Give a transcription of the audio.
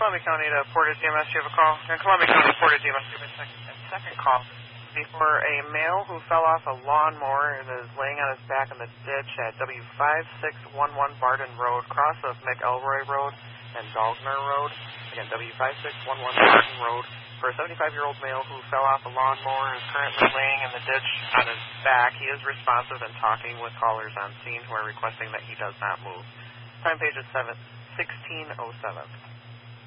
Columbia County to Portage EMS. You have a call? In Columbia County, Portage EMS. You have a second call before a male who fell off a lawnmower and is laying on his back in the ditch at W5611 Barden Road, cross of McElroy Road and Dalgner Road. Again, W5611 Barden Road. For a 75-year-old male who fell off a lawnmower and is currently laying in the ditch on his back. He is responsive and talking with callers on scene who are requesting that he does not move. Time page is 16:07.